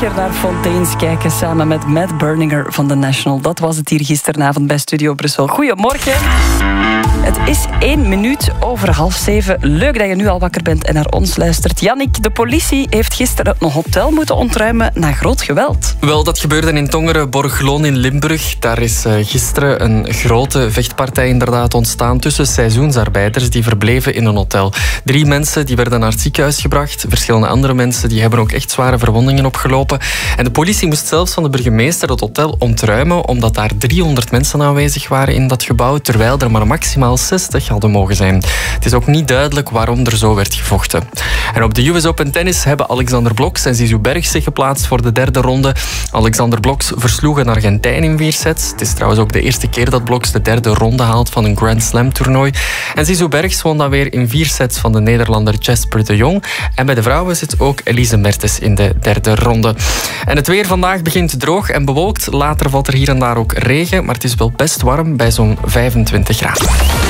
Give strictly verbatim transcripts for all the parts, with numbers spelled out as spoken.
Zeker naar Fontaines kijken samen met Matt Berninger van The National. Dat was het hier gisteravond bij Studio Brussel. Goedemorgen. Het is één minuut over half zeven. Leuk dat je nu al wakker bent en naar ons luistert. Jannik, de politie heeft gisteren een hotel moeten ontruimen na groot geweld. Wel, dat gebeurde in Tongeren, Borgloon in Limburg. Daar is uh, gisteren een grote vechtpartij inderdaad ontstaan tussen seizoensarbeiders die verbleven in een hotel. Drie mensen die werden naar het ziekenhuis gebracht. Verschillende andere mensen die hebben ook echt zware verwondingen opgelopen. En de politie moest zelfs van de burgemeester het hotel ontruimen omdat daar driehonderd mensen aanwezig waren in dat gebouw, terwijl er maar maximaal zestig hadden mogen zijn. Het is ook niet duidelijk waarom er zo werd gevochten. En op de U S Open Tennis hebben Alexander Blokx en Zizou Bergs zich geplaatst voor de derde ronde. Alexander Blokx versloeg een Argentijn in vier sets. Het is trouwens ook de eerste keer dat Blokx de derde ronde haalt van een Grand Slam toernooi. En Zizou Bergs won dan weer in vier sets van de Nederlander Jesper de Jong. En bij de vrouwen zit ook Elise Mertens in de derde ronde. En het weer vandaag begint droog en bewolkt. Later valt er hier en daar ook regen, maar het is wel best warm bij zo'n vijfentwintig graden.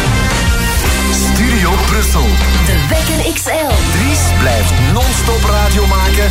Studio Brussel. De Wekker X L. Dries blijft non-stop radio maken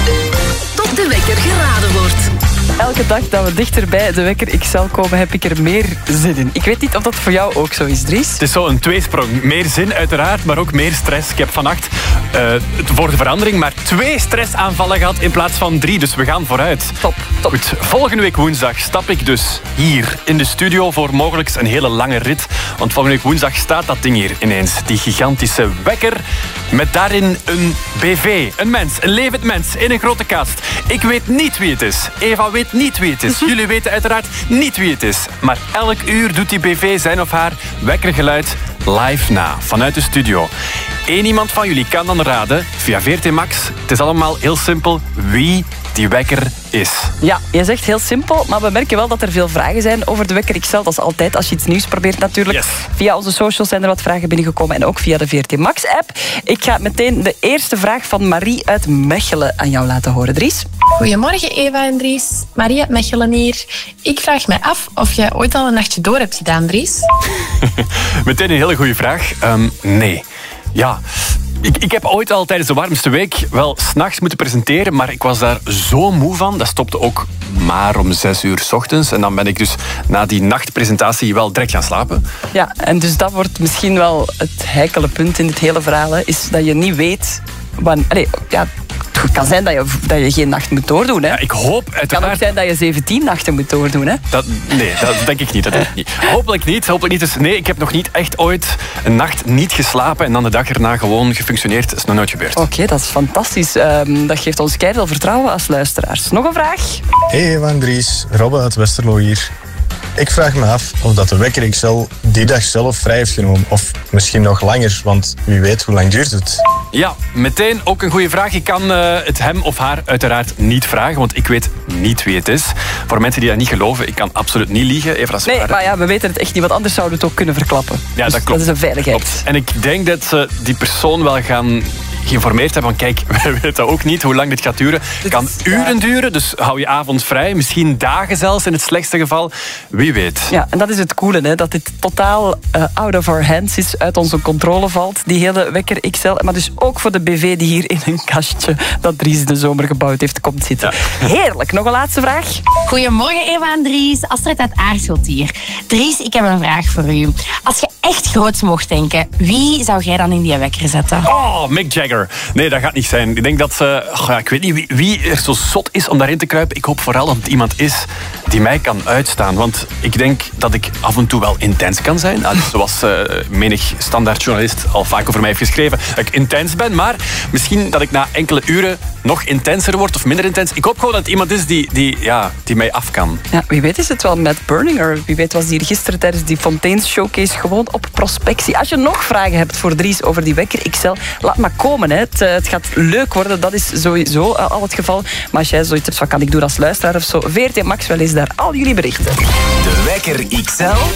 tot de wekker geraden wordt. Elke dag dat we dichter bij de Wekker X L komen, heb ik er meer zin in. Ik weet niet of dat voor jou ook zo is, Dries. Het is zo een tweesprong. Meer zin uiteraard, maar ook meer stress. Ik heb vannacht uh, voor de verandering maar twee stressaanvallen gehad in plaats van drie. Dus we gaan vooruit. Top, top. Goed, volgende week woensdag stap ik dus hier in de studio voor mogelijk een hele lange rit. Want volgende week woensdag staat dat ding hier ineens. Die gigantische wekker met daarin een B V. Een mens, een levend mens in een grote kast. Ik weet niet wie het is. Eva weet niet wie het is. Jullie weten uiteraard niet wie het is. Maar elk uur doet die B V zijn of haar wekkergeluid live na, vanuit de studio. Eén iemand van jullie kan dan raden, via V R T Max, het is allemaal heel simpel, wie die wekker is. Ja, je zegt heel simpel, maar we merken wel dat er veel vragen zijn over de Wekker X L. Dat is altijd als je iets nieuws probeert natuurlijk. Yes. Via onze socials zijn er wat vragen binnengekomen en ook via de V R T Max app. Ik ga meteen de eerste vraag van Marie uit Mechelen aan jou laten horen, Dries. Goedemorgen Eva en Dries. Marie uit Mechelen hier. Ik vraag mij af of jij ooit al een nachtje door hebt gedaan, Dries? Meteen een hele goede vraag. Um, nee. Ja... Ik, ik heb ooit al tijdens de warmste week wel 's nachts moeten presenteren, maar ik was daar zo moe van. Dat stopte ook maar om zes uur 's ochtends. En dan ben ik dus na die nachtpresentatie wel direct gaan slapen. Ja, en dus dat wordt misschien wel het heikele punt in dit hele verhaal, hè, is dat je niet weet... Wanneer, allez, ja, het kan zijn dat je, dat je geen nacht moet doordoen. Hè. Ja, ik hoop uiteraard... Het kan ook zijn dat je zeventien nachten moet doordoen. Hè. Dat, nee, dat denk ik niet. Dat denk ik niet. Hopelijk niet. Hopelijk niet. Dus nee, ik heb nog niet echt ooit een nacht niet geslapen en dan de dag erna gewoon gefunctioneerd. Dat is nog nooit gebeurd. Oké, okay, dat is fantastisch. Um, dat geeft ons keihard vertrouwen als luisteraars. Nog een vraag? Hey Eva en Dries, Robbe uit Westerlo hier. Ik vraag me af of dat de Wekker X L die dag zelf vrij heeft genomen. Of misschien nog langer, want wie weet hoe lang duurt het. Ja, meteen ook een goede vraag. Ik kan uh, het hem of haar uiteraard niet vragen, want ik weet niet wie het is. Voor mensen die dat niet geloven, ik kan absoluut niet liegen. Even als nee, waar. maar ja, we weten het echt niet, want anders zouden we het ook kunnen verklappen. Ja, dus dat klopt. Dat is een veiligheid. Klopt. En ik denk dat ze die persoon wel gaan geïnformeerd hebben van kijk, we weten ook niet hoe lang dit gaat duren. Het kan is, uren ja. duren, dus hou je avond vrij. Misschien dagen zelfs in het slechtste geval. Wie weet. Ja, en dat is het coole, hè, dat dit totaal uh, out of our hands is, uit onze controle valt. Die hele Wekker X L, maar dus ook voor de B V die hier in een kastje dat Dries de zomer gebouwd heeft, komt zitten. Ja. Heerlijk. Nog een laatste vraag? Goedemorgen Eva en Dries. Astrid uit Aarschot hier. Dries, ik heb een vraag voor u. Als je echt groots mocht denken, wie zou jij dan in die wekker zetten? Oh, Mick Jagger. Nee, dat gaat niet zijn. Ik denk dat ze... Oh ja, ik weet niet wie, wie er zo zot is om daarin te kruipen. Ik hoop vooral dat het iemand is die mij kan uitstaan. Want ik denk dat ik af en toe wel intens kan zijn. Dus zoals uh, menig standaardjournalist al vaak over mij heeft geschreven, dat ik intens ben. Maar misschien dat ik na enkele uren nog intenser word of minder intens. Ik hoop gewoon dat het iemand is die, die, ja, die mij af kan. Ja, wie weet is het wel Matt Berninger. Wie weet was die hier gisteren tijdens die Fontaines Showcase gewoon op prospectie. Als je nog vragen hebt voor Dries over die Wekker X L, laat maar komen. Hè. Het, het gaat leuk worden, dat is sowieso al het geval. Maar als jij zoiets hebt van kan ik doen als luisteraar of zo, V R T Max wel eens daar al jullie berichten. De Wekker X L